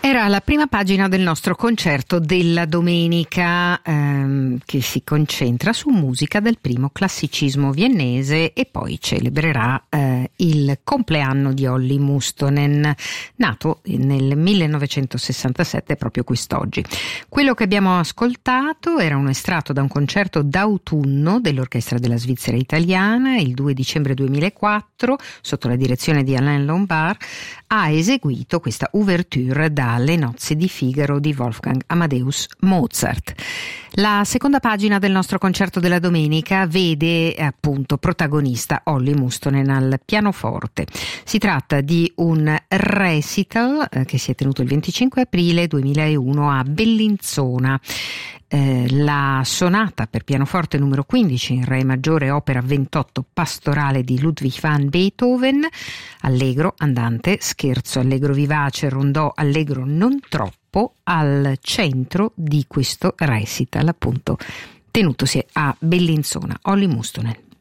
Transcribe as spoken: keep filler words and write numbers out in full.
Era la prima pagina del nostro concerto della domenica, ehm, che si concentra su musica del primo classicismo viennese e poi celebrerà eh, il compleanno di Olli Mustonen, nato nel millenovecentosessantasette, proprio quest'oggi. Quello che abbiamo ascoltato era un estratto da un concerto d'autunno dell'Orchestra della Svizzera Italiana. Il due dicembre duemilaquattro, sotto la direzione di Alain Lombard, ha eseguito questa ouverture dalle Nozze di Figaro di Wolfgang Amadeus Mozart. La seconda pagina del nostro concerto della domenica vede appunto protagonista Olli Mustonen al pianoforte. Si tratta di un recital eh, che si è tenuto il venticinque aprile duemilauno a Bellinzona. Eh, la sonata per pianoforte numero quindici in re maggiore, opera ventotto pastorale di Ludwig van Beethoven, allegro, andante, scherzo, allegro vivace, rondò, allegro non troppo, al centro di questo recital appunto tenutosi a Bellinzona. Olli Mustonen.